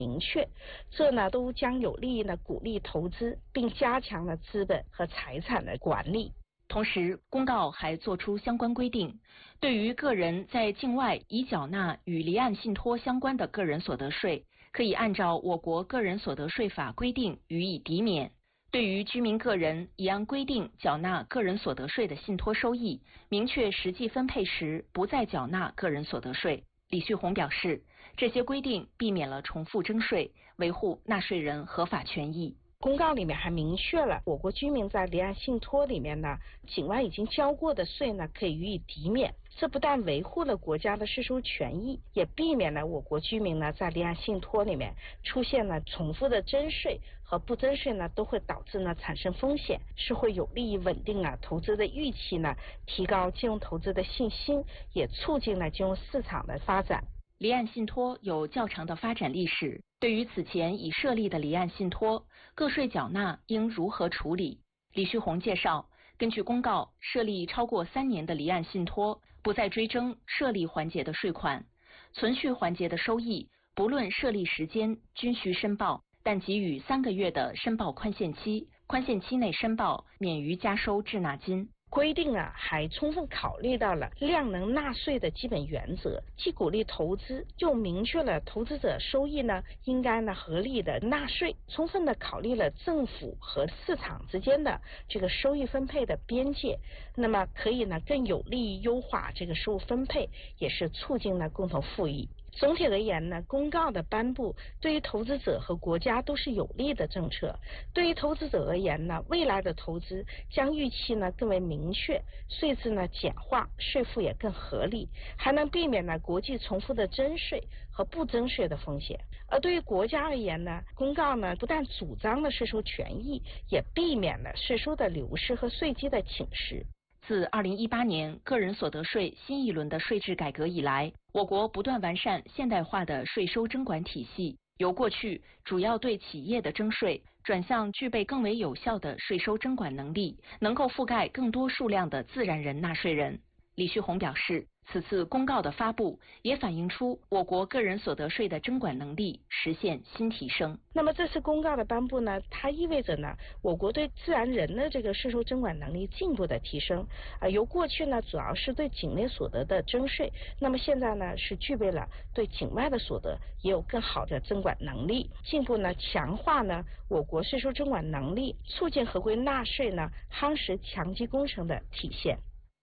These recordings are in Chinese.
明确，这呢都将有利于呢鼓励投资，并加强了资本和财产的管理。 同时，公告还作出相关规定，对于个人在境外已缴纳与离岸信托相关的个人所得税，可以按照我国个人所得税法规定予以抵免；对于居民个人已按规定缴纳个人所得税的信托收益，明确实际分配时不再缴纳个人所得税。李旭红表示，这些规定避免了重复征税，维护纳税人合法权益。 公告里面还明确了，我国居民在离岸信托里面呢，境外已经交过的税呢，可以予以抵免。这不但维护了国家的税收权益，也避免了我国居民呢在离岸信托里面出现了重复的征税和不征税呢，都会导致呢产生风险，是会有利于稳定投资的预期呢，提高金融投资的信心，也促进了金融市场的发展。 离岸信托有较长的发展历史，对于此前已设立的离岸信托，个税缴纳应如何处理？李旭红介绍，根据公告，设立超过3年的离岸信托，不再追征设立环节的税款，存续环节的收益，不论设立时间均需申报，但给予3个月的申报宽限期，宽限期内申报免于加收滞纳金。 规定还充分考虑到了量能纳税的基本原则，既鼓励投资，又明确了投资者收益呢应该合理的纳税，充分的考虑了政府和市场之间的这个收益分配的边界，那么可以更有利于优化这个收入分配，也是促进了共同富裕。总体而言呢，公告的颁布对于投资者和国家都是有利的政策。对于投资者而言呢，未来的投资将预期更为明确，税制简化，税负也更合理，还能避免国际重复的征税和不征税的风险。而对于国家而言呢，公告不但主张了税收权益，也避免了税收的流失和税基的侵蚀。 自2018年个人所得税新一轮的税制改革以来，我国不断完善现代化的税收征管体系，由过去主要对企业的征税，转向具备更为有效的税收征管能力，能够覆盖更多数量的自然人纳税人。李旭红表示，此次公告的发布也反映出我国个人所得税的征管能力实现新提升。 那么这次公告的颁布呢，它意味着我国对自然人的这个税收征管能力进一步的提升。由过去主要是对境内所得的征税，那么现在是具备了对境外的所得也有更好的征管能力，进一步强化我国税收征管能力，促进合规纳税夯实强基工程的体现。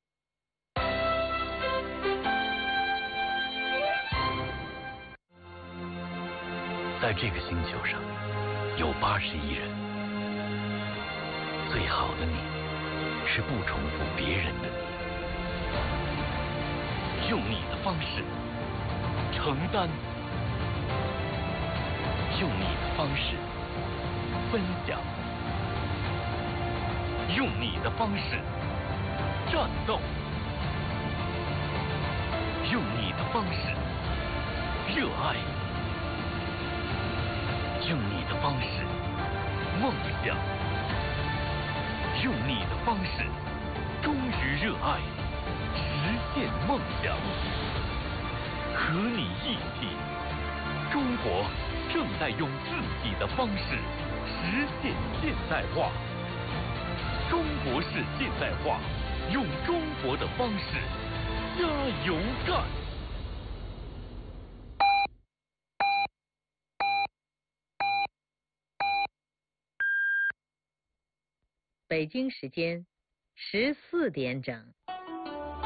在这个星球上，有80亿人。最好的你，是不重复别人的你。用你的方式承担，用你的方式分享，用你的方式战斗，用你的方式热爱。用你的方式梦想，用你的方式忠于热爱，实现梦想。和你一起，中国正在用自己的方式实现现代化。中国式现代化，用中国的方式加油干。 北京时间14点整。